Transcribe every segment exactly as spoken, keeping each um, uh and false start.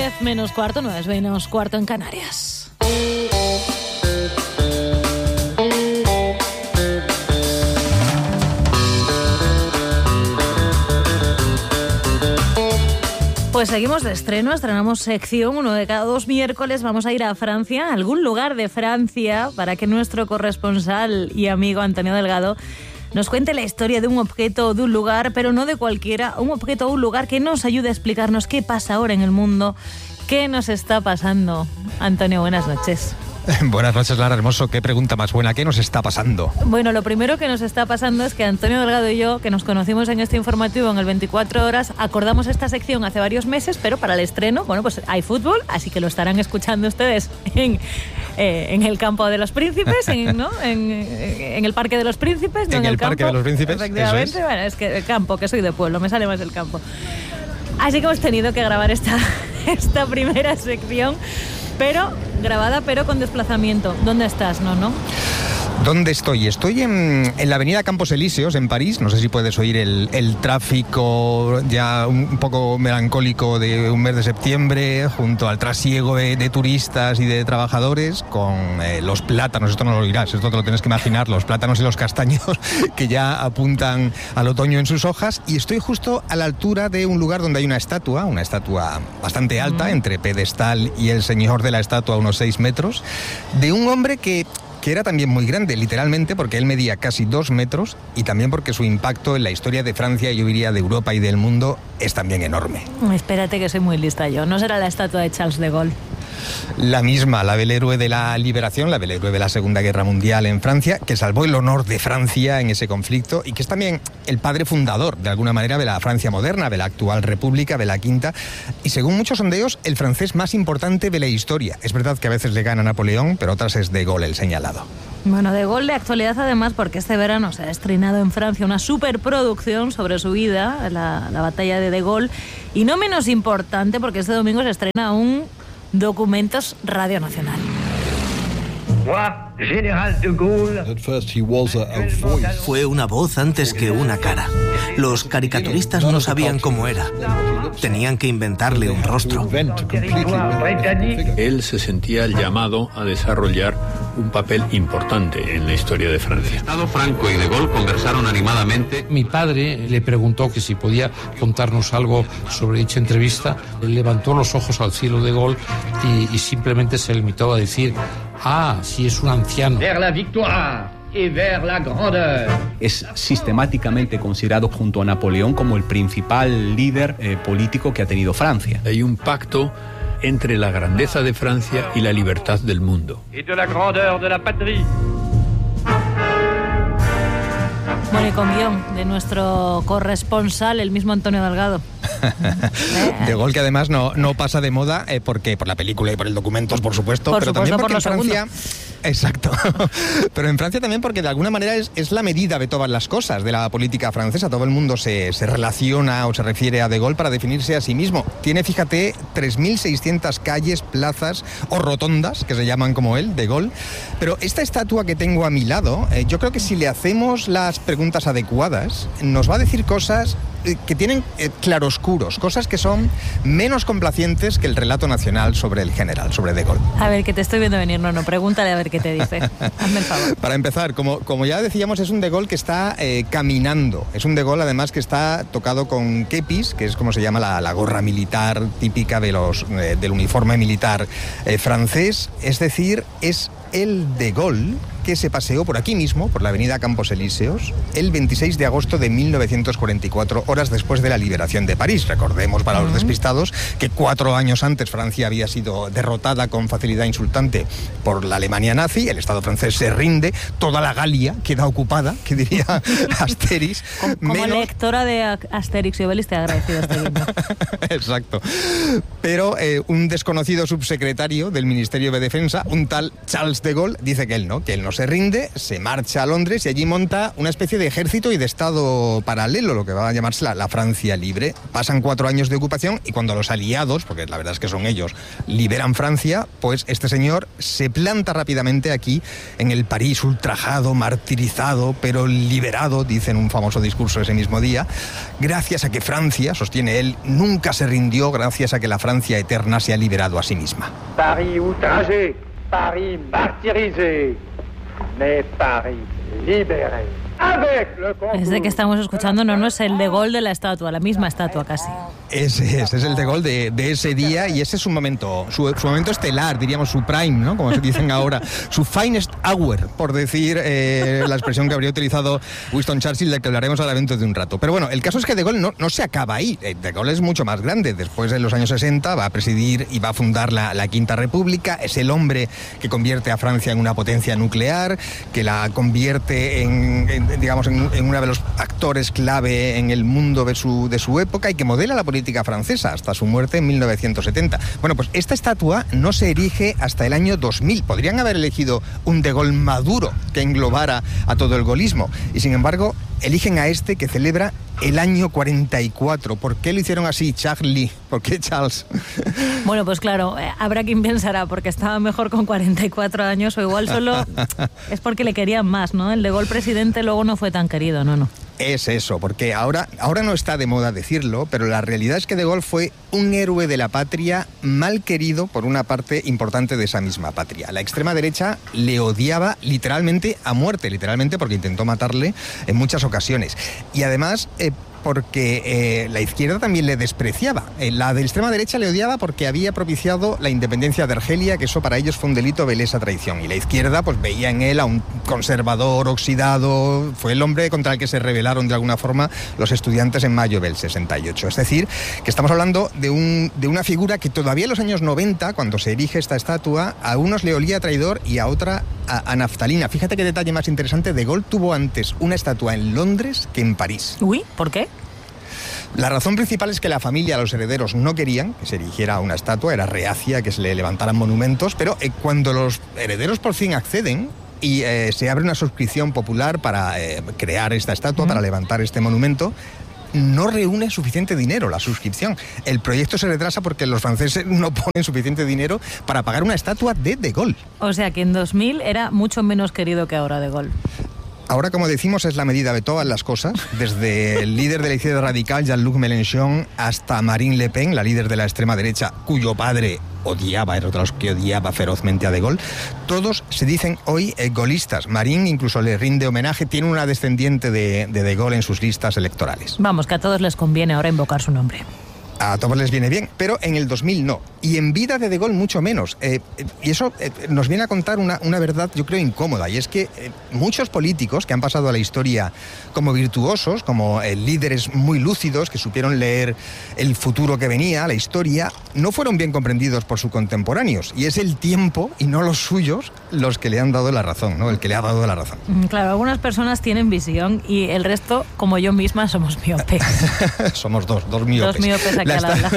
diez menos cuarto, nueve menos cuarto en Canarias. Pues seguimos de estreno, estrenamos sección, uno de cada dos miércoles vamos a ir a Francia, a algún lugar de Francia, para que nuestro corresponsal y amigo Antonio Delgado nos cuente la historia de un objeto o de un lugar, pero no de cualquiera, un objeto o un lugar que nos ayude a explicarnos qué pasa ahora en el mundo, qué nos está pasando. Antonio, buenas noches. Buenas noches, Lara Hermoso. Qué pregunta más buena. ¿Qué nos está pasando? Bueno, lo primero que nos está pasando es que Antonio Delgado y yo, que nos conocimos en este informativo en el veinticuatro horas, acordamos esta sección hace varios meses, pero para el estreno, bueno, pues hay fútbol, así que lo estarán escuchando ustedes en, eh, en el campo de los príncipes, en, ¿no? en, en el parque de los príncipes. No en, en el, el parque campo, de los príncipes, efectivamente. eso es. Bueno, es que el campo, que soy de pueblo, me sale más el campo. Así que hemos tenido que grabar esta, esta primera sección, pero grabada, pero con desplazamiento. ¿Dónde estás, Nono? ¿Dónde estoy? Estoy en, en la avenida Campos Elíseos, en París. No sé si puedes oír el, el tráfico ya un poco melancólico de un mes de septiembre, junto al trasiego de, de turistas y de trabajadores, con eh, los plátanos, esto no lo oirás, esto te lo tienes que imaginar, los plátanos y los castaños que ya apuntan al otoño en sus hojas. Y estoy justo a la altura de un lugar donde hay una estatua, una estatua bastante alta, mm. entre pedestal y el señor de la estatua, a unos seis metros, de un hombre que... que era también muy grande, literalmente, porque él medía casi dos metros y también porque su impacto en la historia de Francia, yo diría de Europa y del mundo, es también enorme. Espérate que soy muy lista yo. ¿No será la estatua de Charles de Gaulle? La misma, la del héroe de la liberación, la del héroe de la Segunda Guerra Mundial en Francia, que salvó el honor de Francia en ese conflicto y que es también el padre fundador, de alguna manera, de la Francia moderna, de la actual República, de la Quinta, y según muchos sondeos, el francés más importante de la historia. Es verdad que a veces le gana Napoleón, pero otras es de Gaulle el señalado. Bueno, de Gaulle de actualidad además, porque este verano se ha estrenado en Francia una superproducción sobre su vida, la, la batalla de De Gaulle, y no menos importante porque este domingo se estrena un Documentos Radio Nacional. Fue una voz antes que una cara. Los caricaturistas no sabían cómo era. Tenían que inventarle un rostro. Él se sentía el llamado a desarrollar un papel importante en la historia de Francia. Estado Franco y De Gaulle conversaron animadamente. Mi padre le preguntó que si podía contarnos algo sobre dicha entrevista. Él levantó los ojos al cielo de Gaulle y, y simplemente se limitó a decir: ah, sí, es un anciano. Vers la victoire y vers la grandeur. Es sistemáticamente considerado junto a Napoleón como el principal líder eh, político que ha tenido Francia. Hay un pacto entre la grandeza de Francia y la libertad del mundo. Y de la grandeur de la patrie. Bueno, y con guión de nuestro corresponsal, el mismo Antonio Delgado. De Gaulle, que además no, no pasa de moda, eh, porque por la película y por el documentos, por supuesto, por pero supuesto, también porque por en Francia... Segundo. Exacto. Pero en Francia también porque de alguna manera es, es la medida de todas las cosas de la política francesa. Todo el mundo se, se relaciona o se refiere a De Gaulle para definirse a sí mismo. Tiene, fíjate, tres mil seiscientas calles, plazas o rotondas, que se llaman como él, De Gaulle. Pero esta estatua que tengo a mi lado, eh, yo creo que si le hacemos las preguntas adecuadas, nos va a decir cosas que tienen eh, claroscuros, cosas que son menos complacientes que el relato nacional sobre el general, sobre De Gaulle. A ver, que te estoy viendo venir, no, no, pregúntale a ver qué te dice. Hazme el favor. Para empezar, como, como ya decíamos, es un De Gaulle que está eh, caminando. Es un De Gaulle, además, que está tocado con kepis, que es como se llama la, la gorra militar típica de los, eh, del uniforme militar eh, francés. Es decir, es el De Gaulle que se paseó por aquí mismo, por la avenida Campos Elíseos, el veintiséis de agosto de mil novecientos cuarenta y cuatro, horas después de la liberación de París. Recordemos, para los despistados, que cuatro años antes Francia había sido derrotada con facilidad insultante por la Alemania nazi, el Estado francés se rinde, toda la Galia queda ocupada, que diría Asterix. Como, como menos... lectora de Asterix y Obelix te he agradecido este libro. Exacto. Pero eh, un desconocido subsecretario del Ministerio de Defensa, un tal Charles de Gaulle, dice que él no, que él no se rinde, se marcha a Londres y allí monta una especie de ejército y de estado paralelo, lo que va a llamarse la, la Francia libre. Pasan cuatro años de ocupación y cuando los aliados, porque la verdad es que son ellos, liberan Francia, pues este señor se planta rápidamente aquí en el París ultrajado, martirizado, pero liberado, dice en un famoso discurso ese mismo día, gracias a que Francia, sostiene él, nunca se rindió, gracias a que la Francia eterna se ha liberado a sí misma. Paris outragé, Paris martyrisé, mais Paris libéré. Ese que estamos escuchando no, no es el de Gaulle de la estatua, la misma estatua casi. Ese es, es el de Gaulle de, de ese día y ese es su momento, su, su momento estelar, diríamos su prime, ¿no? Como se dicen ahora, su finest hour, por decir eh, la expresión que habría utilizado Winston Churchill, de que hablaremos ahora dentro de un rato. Pero bueno, el caso es que de Gaulle no, no se acaba ahí. De Gaulle es mucho más grande. Después, en los años sesenta, va a presidir y va a fundar la, la Quinta República. Es el hombre que convierte a Francia en una potencia nuclear, que la convierte en, en digamos, en, en uno de los actores clave en el mundo de su, de su época y que modela la política francesa hasta su muerte en mil novecientos setenta. Bueno, pues esta estatua no se erige hasta el año dos mil. Podrían haber elegido un de Gaulle maduro que englobara a todo el gaullismo y, sin embargo, eligen a este que celebra el año cuarenta y cuatro. ¿Por qué lo hicieron así, Charlie? ¿Por qué Charles? Bueno, pues claro, eh, habrá quien pensará porque estaba mejor con cuarenta y cuatro años o igual solo es porque le querían más, ¿no? El de Gaulle presidente luego no fue tan querido, no, no. Es eso, porque ahora, ahora no está de moda decirlo, pero la realidad es que de Gaulle fue un héroe de la patria mal querido por una parte importante de esa misma patria. La extrema derecha le odiaba literalmente a muerte, literalmente porque intentó matarle en muchas ocasiones. Y además, eh, porque eh, la izquierda también le despreciaba. Eh, la de extrema derecha le odiaba porque había propiciado la independencia de Argelia, que eso para ellos fue un delito de lesa traición. Y la izquierda pues veía en él a un conservador oxidado, fue el hombre contra el que se rebelaron de alguna forma los estudiantes en mayo del sesenta y ocho. Es decir, que estamos hablando de, un, de una figura que todavía en los años noventa, cuando se erige esta estatua, a unos le olía a traidor y a otra a, a naftalina. Fíjate qué detalle más interesante, de Gaulle tuvo antes una estatua en Londres que en París. Uy, ¿por qué? La razón principal es que la familia, los herederos, no querían que se erigiera una estatua, era reacia que se le levantaran monumentos, pero eh, cuando los herederos por fin acceden y eh, se abre una suscripción popular para eh, crear esta estatua, mm. para levantar este monumento, no reúne suficiente dinero la suscripción. El proyecto se retrasa porque los franceses no ponen suficiente dinero para pagar una estatua de de Gaulle. O sea que en dos mil era mucho menos querido que ahora de Gaulle. Ahora, como decimos, es la medida de todas las cosas, desde el líder de la izquierda radical, Jean-Luc Mélenchon, hasta Marine Le Pen, la líder de la extrema derecha, cuyo padre odiaba, era otro de los que odiaba ferozmente a de Gaulle. Todos se dicen hoy eh, gaullistas. Marine incluso le rinde homenaje, tiene una descendiente de, de de Gaulle en sus listas electorales. Vamos, que a todos les conviene ahora invocar su nombre. A todos les viene bien, pero en el dos mil no. Y en vida de de Gaulle mucho menos. Eh, y eso eh, nos viene a contar una, una verdad, yo creo, incómoda. Y es que eh, muchos políticos que han pasado a la historia como virtuosos, como eh, líderes muy lúcidos, que supieron leer el futuro que venía, la historia, no fueron bien comprendidos por sus contemporáneos. Y es el tiempo, y no los suyos, los que le han dado la razón, ¿no? El que le ha dado la razón. Claro, algunas personas tienen visión y el resto, como yo misma, somos miopes. Somos dos, dos miopes. Dos miopes aquí. La, esta...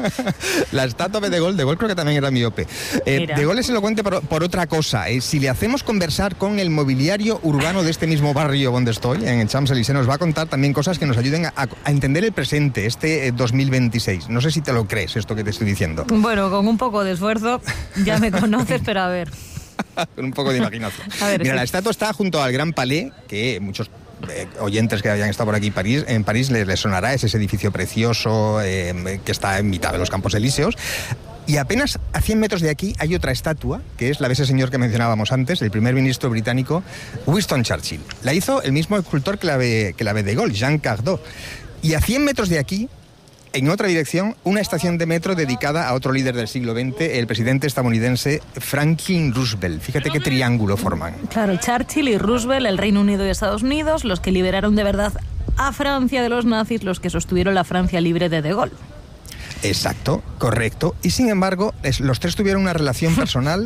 la estatua de de Gaulle, de Gaulle creo que también era miope. Eh, de Gaulle es elocuente por, por otra cosa. Eh, si le hacemos conversar con el mobiliario urbano de este mismo barrio donde estoy, en el Champs-Élysées, nos va a contar también cosas que nos ayuden a, a entender el presente, este eh, dos mil veintiséis. No sé si te lo crees esto que te estoy diciendo. Bueno, con un poco de esfuerzo ya me conoces, pero a ver. Con un poco de imaginación. A ver, Mira, sí. La estatua está junto al Gran Palais, que muchos Eh, oyentes que hayan estado por aquí París, en París les, les sonará, es ese edificio precioso eh, que está en mitad de los Campos Elíseos. Y apenas a cien metros de aquí hay otra estatua, que es la de ese señor que mencionábamos antes, el primer ministro británico Winston Churchill. La hizo el mismo escultor que la de, que la de de Gaulle, Jean Cardot. Y a cien metros de aquí, en otra dirección, una estación de metro dedicada a otro líder del siglo veinte, el presidente estadounidense Franklin Roosevelt. Fíjate qué triángulo forman. Claro, Churchill y Roosevelt, el Reino Unido y Estados Unidos, los que liberaron de verdad a Francia de los nazis, los que sostuvieron la Francia libre de de Gaulle. Exacto, correcto. Y sin embargo, es, los tres tuvieron una relación personal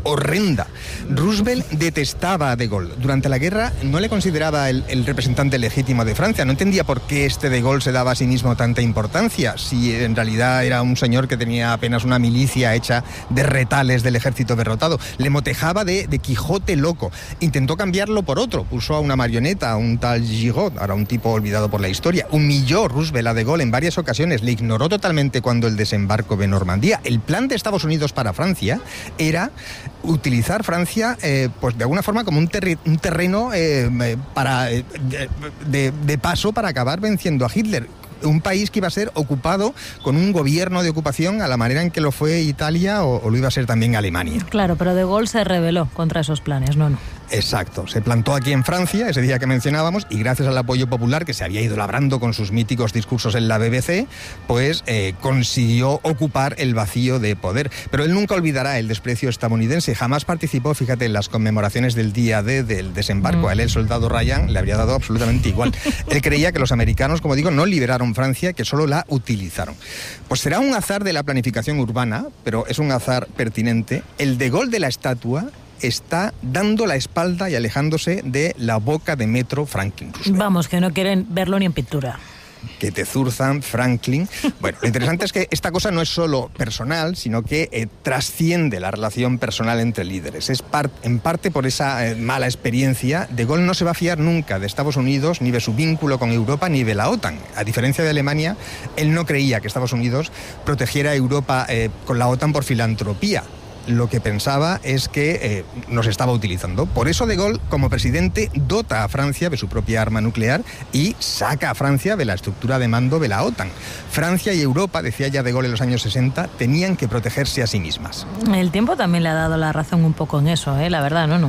horrenda. Roosevelt detestaba a De Gaulle. Durante la guerra no le consideraba el, el representante legítimo de Francia. No entendía por qué este De Gaulle se daba a sí mismo tanta importancia, si en realidad era un señor que tenía apenas una milicia hecha de retales del ejército derrotado. Le motejaba de, de Quijote loco. Intentó cambiarlo por otro. Puso a una marioneta, a un tal Giraud, ahora un tipo olvidado por la historia. Humilló Roosevelt a De Gaulle en varias ocasiones. Le ignoró totalmente cuando el desembarco de Normandía. El plan de Estados Unidos para Francia era utilizar Francia, eh, pues de alguna forma como un, terri- un terreno eh, para, eh, de, de paso para acabar venciendo a Hitler. Un país que iba a ser ocupado con un gobierno de ocupación a la manera en que lo fue Italia o, o lo iba a ser también Alemania. Claro, pero De Gaulle se rebeló contra esos planes, ¿no? no. Exacto, se plantó aquí en Francia ese día que mencionábamos y gracias al apoyo popular que se había ido labrando con sus míticos discursos en la B B C, pues eh, consiguió ocupar el vacío de poder. Pero él nunca olvidará el desprecio estadounidense, jamás participó, fíjate, en las conmemoraciones del día D del desembarco. Mm. A él el soldado Ryan le habría dado absolutamente igual. Él creía que los americanos, como digo, no liberaron Francia, que solo la utilizaron. Pues será un azar de la planificación urbana, pero es un azar pertinente. El De Gaulle de la estatua está dando la espalda y alejándose de la boca de metro Franklin Roosevelt. Vamos, que no quieren verlo ni en pintura. Que te zurzan, Franklin. Bueno, lo interesante es que esta cosa no es solo personal, sino que eh, trasciende la relación personal entre líderes. Es par- en parte por esa eh, mala experiencia. De Gaulle no se va a fiar nunca de Estados Unidos, ni de su vínculo con Europa, ni de la OTAN. A diferencia de Alemania, él no creía que Estados Unidos protegiera a Europa eh, con la OTAN por filantropía. Lo que pensaba es que eh, nos estaba utilizando. Por eso De Gaulle, como presidente, dota a Francia de su propia arma nuclear y saca a Francia de la estructura de mando de la OTAN. Francia y Europa, decía ya De Gaulle en los años sesenta, tenían que protegerse a sí mismas. El tiempo también le ha dado la razón un poco en eso, ¿eh? La verdad, ¿no? no.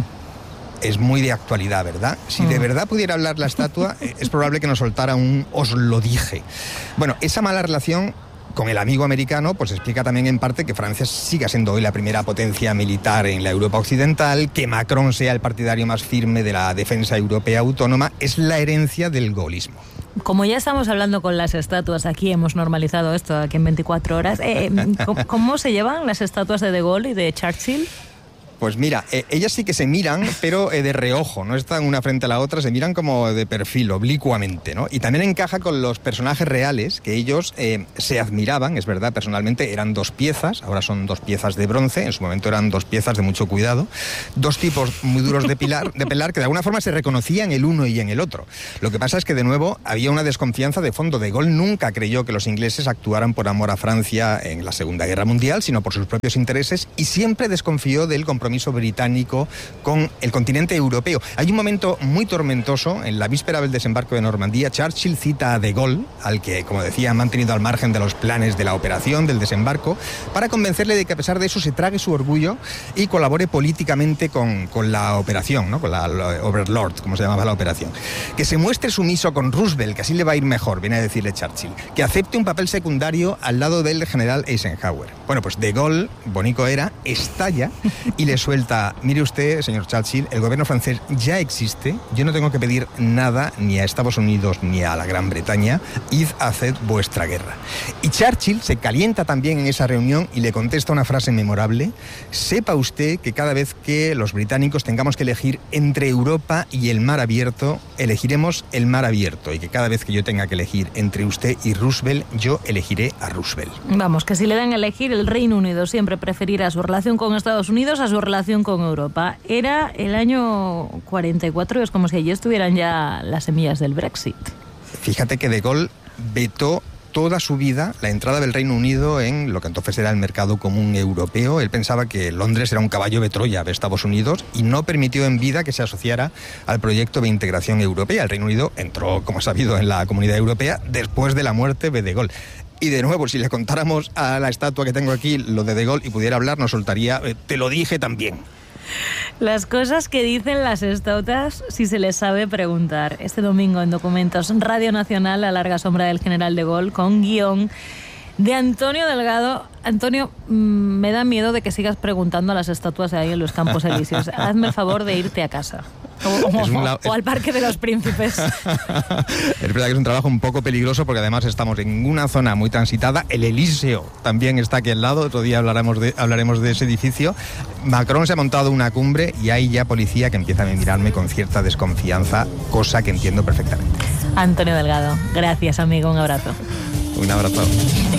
Es muy de actualidad, ¿verdad? Si de verdad pudiera hablar la estatua, es probable que nos soltara un "os lo dije". Bueno, esa mala relación con el amigo americano, pues explica también en parte que Francia siga siendo hoy la primera potencia militar en la Europa occidental, que Macron sea el partidario más firme de la defensa europea autónoma, es la herencia del gaullismo. Como ya estamos hablando con las estatuas, aquí hemos normalizado esto aquí en veinticuatro horas, eh, ¿cómo, ¿cómo se llevan las estatuas de De Gaulle y de Churchill? Pues mira, eh, ellas sí que se miran, pero eh, de reojo, no están una frente a la otra, se miran como de perfil, oblicuamente, ¿no? Y también encaja con los personajes reales, que ellos eh, se admiraban, es verdad, personalmente, eran dos piezas, ahora son dos piezas de bronce, en su momento eran dos piezas de mucho cuidado, dos tipos muy duros de, pilar, de pelar, que de alguna forma se reconocían el uno y en el otro. Lo que pasa es que, de nuevo, había una desconfianza de fondo. De Gaulle nunca creyó que los ingleses actuaran por amor a Francia en la Segunda Guerra Mundial, sino por sus propios intereses, y siempre desconfió del compromiso compromiso británico con el continente europeo. Hay un momento muy tormentoso en la víspera del desembarco de Normandía. Churchill cita a De Gaulle, al que, como decía, ha mantenido al margen de los planes de la operación, del desembarco, para convencerle de que a pesar de eso se trague su orgullo y colabore políticamente con, con la operación, ¿no? Con la, la Overlord, como se llamaba la operación. Que se muestre sumiso con Roosevelt, que así le va a ir mejor, viene a decirle Churchill. Que acepte un papel secundario al lado del general Eisenhower. Bueno, pues De Gaulle, bonito era, estalla y le suelta: mire usted, señor Churchill, el gobierno francés ya existe, yo no tengo que pedir nada ni a Estados Unidos ni a la Gran Bretaña, id, haced vuestra guerra. Y Churchill se calienta también en esa reunión y le contesta una frase memorable: sepa usted que cada vez que los británicos tengamos que elegir entre Europa y el mar abierto, elegiremos el mar abierto, y que cada vez que yo tenga que elegir entre usted y Roosevelt, yo elegiré a Roosevelt. Vamos, que si le dan a elegir, el Reino Unido siempre preferirá su relación con Estados Unidos a su relación con Europa. Era el año cuarenta y cuatro, es como si allí estuvieran ya las semillas del Brexit. Fíjate que De Gaulle vetó toda su vida la entrada del Reino Unido en lo que entonces era el mercado común europeo. Él pensaba que Londres era un caballo de Troya de Estados Unidos y no permitió en vida que se asociara al proyecto de integración europea. El Reino Unido entró, como sabido, en la Comunidad Europea después de la muerte de De Gaulle. Y de nuevo, si le contáramos a la estatua que tengo aquí lo de De Gaulle y pudiera hablar, nos soltaría: eh, te lo dije también. Las cosas que dicen las estatuas, si se les sabe preguntar. Este domingo en Documentos, Radio Nacional, La larga sombra del general De Gaulle, con guión de Antonio Delgado. Antonio, mmm, me da miedo de que sigas preguntando a las estatuas de ahí en los Campos Elíseos. Hazme el favor de irte a casa. O, o, Es un la- o al Parque de los Príncipes. Es verdad que es un trabajo un poco peligroso porque además estamos en una zona muy transitada. El Elíseo también está aquí al lado. Otro día hablaremos de, hablaremos de ese edificio. Macron se ha montado una cumbre y hay ya policía que empieza a mirarme con cierta desconfianza, cosa que entiendo perfectamente. Antonio Delgado, gracias amigo, un abrazo. Un abrazo.